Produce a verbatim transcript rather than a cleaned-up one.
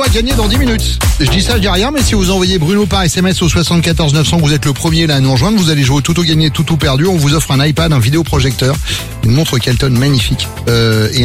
On va gagner dans dix minutes. Je dis ça, je dis rien, mais si vous envoyez Bruno par S M S au soixante-quatorze neuf cents, vous êtes le premier là à nous rejoindre, vous allez jouer au tout ou gagné, tout ou perdu. On vous offre un iPad, un vidéoprojecteur, une montre Kelton magnifique euh, et